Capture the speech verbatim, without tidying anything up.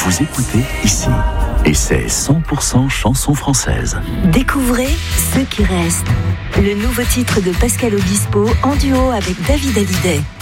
vous écoutez ici. Et c'est cent pour cent chansons françaises. Découvrez Ce qui reste, le nouveau titre de Pascal Obispo en duo avec David Hallyday.